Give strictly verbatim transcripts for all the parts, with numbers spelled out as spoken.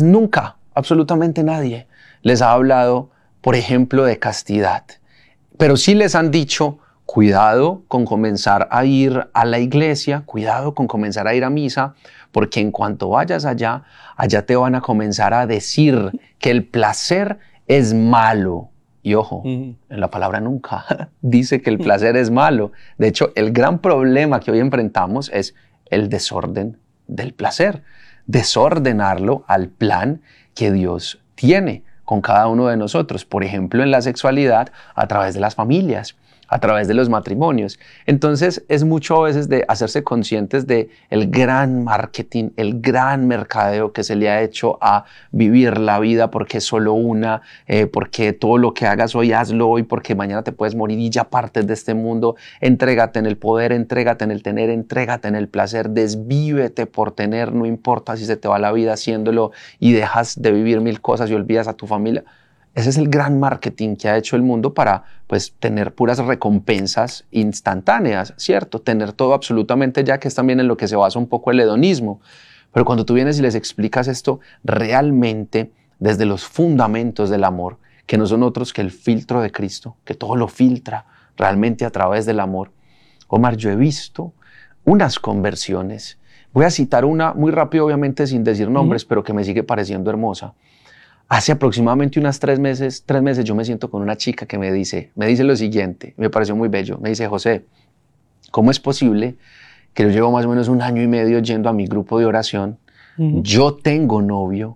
pues nunca, absolutamente nadie les ha hablado, por ejemplo, de castidad. Pero sí les han dicho, cuidado con comenzar a ir a la iglesia, cuidado con comenzar a ir a misa, porque en cuanto vayas allá, allá te van a comenzar a decir que el placer es malo. Y ojo, uh-huh. en la palabra nunca dice que el placer es malo. De hecho, el gran problema que hoy enfrentamos es el desorden del placer. Desordenarlo al plan que Dios tiene con cada uno de nosotros. Por ejemplo, en la sexualidad, a través de las familias, a través de los matrimonios. Entonces, es mucho a veces de hacerse conscientes de el gran marketing, el gran mercadeo que se le ha hecho a vivir la vida porque es solo una, eh, porque todo lo que hagas hoy, hazlo hoy, porque mañana te puedes morir y ya partes de este mundo. Entrégate en el poder, entrégate en el tener, entrégate en el placer, desvívete por tener, no importa si se te va la vida haciéndolo y dejas de vivir mil cosas y olvidas a tu familia. Ese es el gran marketing que ha hecho el mundo para pues, tener puras recompensas instantáneas, ¿cierto? Tener todo absolutamente ya, que es también en lo que se basa un poco el hedonismo. Pero cuando tú vienes y les explicas esto realmente desde los fundamentos del amor, que no son otros que el filtro de Cristo, que todo lo filtra realmente a través del amor. Omar, yo he visto unas conversiones. Voy a citar una muy rápido, obviamente sin decir nombres, uh-huh. pero que me sigue pareciendo hermosa. Hace aproximadamente unos tres meses, tres meses yo me siento con una chica que me dice, me dice lo siguiente, me pareció muy bello. Me dice, José, ¿cómo es posible que yo llevo más o menos un año y medio yendo a mi grupo de oración? Uh-huh. Yo tengo novio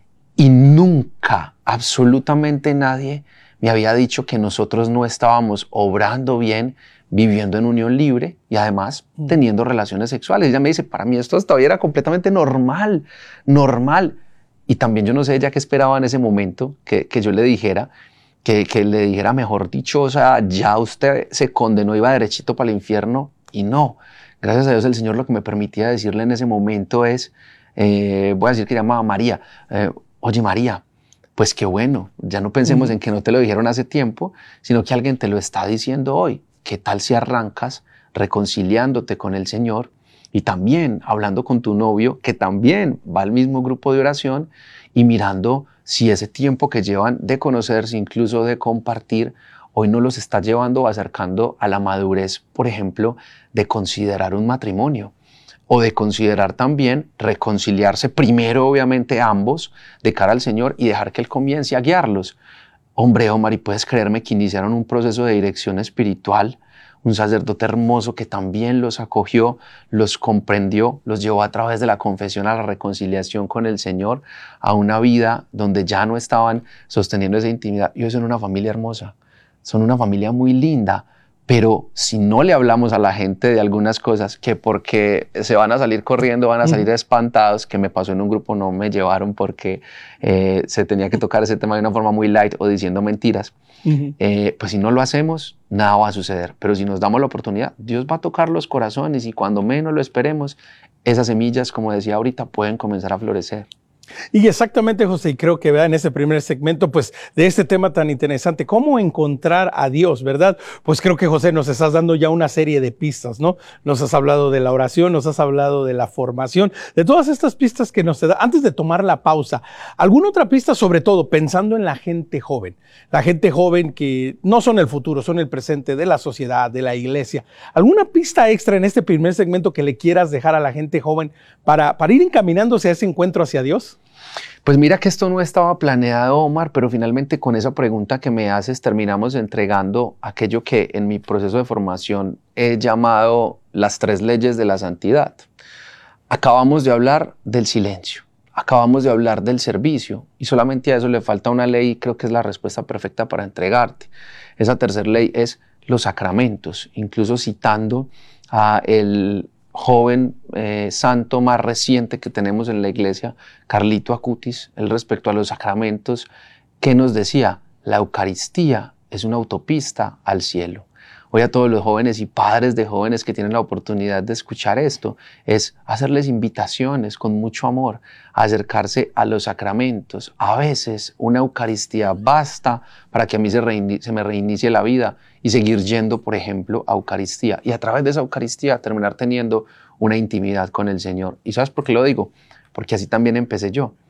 y nunca, absolutamente nadie me había dicho que nosotros no estábamos obrando bien, viviendo en unión libre y además uh-huh. teniendo relaciones sexuales. Ella me dice, para mí esto todavía era completamente normal, normal. Y también yo no sé ella qué esperaba en ese momento, que, que yo le dijera, que, que le dijera, mejor dicho, o sea, ya usted se condenó, iba derechito para el infierno. Y no, gracias a Dios el Señor lo que me permitía decirle en ese momento es, eh, voy a decir que llamaba María, eh, oye María, pues qué bueno, ya no pensemos uh-huh. en que no te lo dijeron hace tiempo, sino que alguien te lo está diciendo hoy. ¿Qué tal si arrancas reconciliándote con el Señor? Y también hablando con tu novio, que también va al mismo grupo de oración, y mirando si ese tiempo que llevan de conocerse, incluso de compartir, hoy no los está llevando o acercando a la madurez, por ejemplo, de considerar un matrimonio o de considerar también reconciliarse primero, obviamente, ambos de cara al Señor y dejar que Él comience a guiarlos. Hombre, Omar, ¿y puedes creerme que iniciaron un proceso de dirección espiritual? Un sacerdote hermoso que también los acogió, los comprendió, los llevó a través de la confesión a la reconciliación con el Señor, a una vida donde ya no estaban sosteniendo esa intimidad. Y hoy son una familia hermosa, son una familia muy linda, pero si no le hablamos a la gente de algunas cosas, que porque se van a salir corriendo, van a salir espantados, que me pasó en un grupo, no me llevaron porque eh, se tenía que tocar ese tema de una forma muy light o diciendo mentiras, uh-huh. eh, pues si no lo hacemos, nada va a suceder. Pero si nos damos la oportunidad, Dios va a tocar los corazones y cuando menos lo esperemos, esas semillas, como decía ahorita, pueden comenzar a florecer. Y exactamente, José, y creo que en ese primer segmento, pues, de este tema tan interesante, cómo encontrar a Dios, ¿verdad? Pues creo que, José, nos estás dando ya una serie de pistas, ¿no? Nos has hablado de la oración, nos has hablado de la formación, de todas estas pistas que nos da. Antes de tomar la pausa, ¿alguna otra pista, sobre todo pensando en la gente joven? La gente joven que no son el futuro, son el presente de la sociedad, de la iglesia. ¿Alguna pista extra en este primer segmento que le quieras dejar a la gente joven para, para ir encaminándose a ese encuentro hacia Dios? Pues mira que esto no estaba planeado, Omar, pero finalmente con esa pregunta que me haces terminamos entregando aquello que en mi proceso de formación he llamado las tres leyes de la santidad. Acabamos de hablar del silencio, acabamos de hablar del servicio y solamente a eso le falta una ley y creo que es la respuesta perfecta para entregarte. Esa tercera ley es los sacramentos, incluso citando a el joven eh, santo más reciente que tenemos en la iglesia, Carlito Acutis, él respecto a los sacramentos, que nos decía, la Eucaristía es una autopista al cielo. Hoy a todos los jóvenes y padres de jóvenes que tienen la oportunidad de escuchar esto, es hacerles invitaciones con mucho amor a acercarse a los sacramentos. A veces una Eucaristía basta para que a mí se, reini- se me reinicie la vida y seguir yendo, por ejemplo, a Eucaristía. Y a través de esa Eucaristía terminar teniendo una intimidad con el Señor. ¿Y sabes por qué lo digo? Porque así también empecé yo.